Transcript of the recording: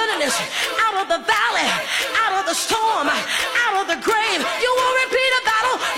wilderness, out of the valley, out of the storm, out of the grave. You will repeat a battle